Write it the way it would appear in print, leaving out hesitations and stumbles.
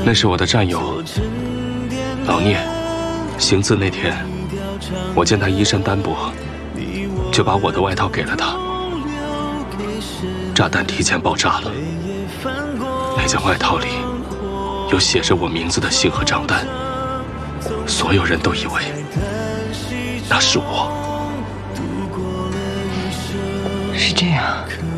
那是我的战友老聂。行刺那天，我见他衣衫单薄，就把我的外套给了他。炸弹提前爆炸了，那件外套里有写着我名字的信和账单，所有人都以为那是我。 是这样。